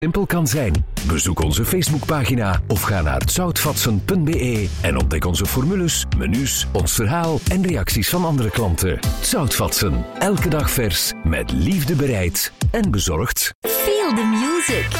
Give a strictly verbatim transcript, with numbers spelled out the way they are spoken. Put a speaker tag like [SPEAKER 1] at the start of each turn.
[SPEAKER 1] simpel kan zijn. Bezoek onze Facebookpagina of ga naar het zoutvatsen punt b e en ontdek onze formules, menus, ons verhaal en reacties van andere klanten. Zoutvatsen, elke dag vers, met liefde bereid en bezorgd.
[SPEAKER 2] Feel the music.